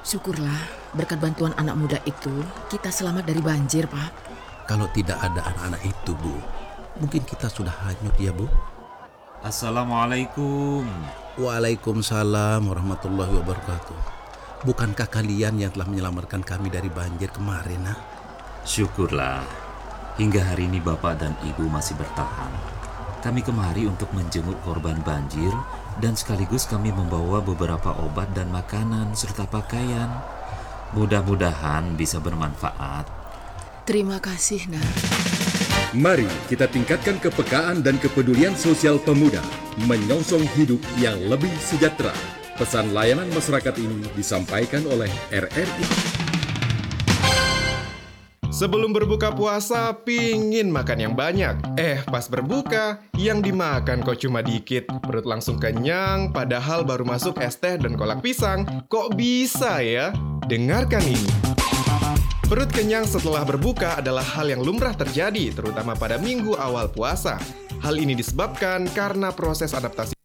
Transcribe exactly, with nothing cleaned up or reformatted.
Syukurlah, berkat bantuan anak muda itu, kita selamat dari banjir, Pak. Kalau tidak ada anak-anak itu, Bu, mungkin kita sudah hanyut ya, Bu. Assalamualaikum. Waalaikumsalam warahmatullahi wabarakatuh. Bukankah kalian yang telah menyelamatkan kami dari banjir kemarin, nah? Syukurlah, hingga hari ini Bapak dan Ibu masih bertahan. Kami kemari untuk menjenguk korban banjir dan sekaligus kami membawa beberapa obat dan makanan serta pakaian. Mudah-mudahan bisa bermanfaat. Terima kasih, Nak. Mari kita tingkatkan kepekaan dan kepedulian sosial pemuda, menyongsong hidup yang lebih sejahtera. Pesan layanan masyarakat ini disampaikan oleh R R I. Sebelum berbuka puasa, pingin makan yang banyak. Eh, pas berbuka, yang dimakan kok cuma dikit. Perut langsung kenyang, padahal baru masuk es teh dan kolak pisang. Kok bisa ya? Dengarkan ini. Perut kenyang setelah berbuka adalah hal yang lumrah terjadi, terutama pada minggu awal puasa. Hal ini disebabkan karena proses adaptasi